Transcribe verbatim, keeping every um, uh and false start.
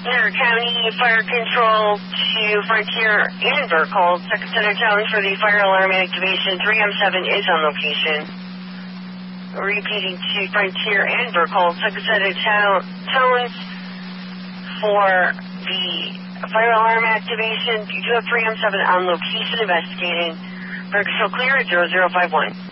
Center County Fire Control to Frontier and Burkhold. Second Center Challenge for the fire alarm activation. three M seven is on location. Repeating to Frontier and Burkhold. Second Center Challenge for the fire alarm activation. You do have three M seven on location investigating. Fire Control clear at zero zero five one.